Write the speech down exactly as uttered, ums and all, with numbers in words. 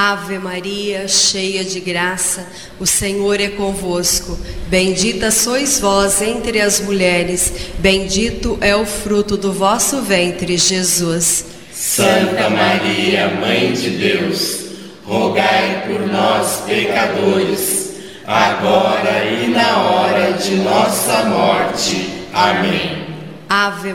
Ave Maria, cheia de graça, o Senhor é convosco. Bendita sois vós entre as mulheres, bendito é o fruto do vosso ventre, Jesus. Santa Maria, Mãe de Deus, rogai por nós, pecadores, agora e na hora de nossa morte. Amém. Ave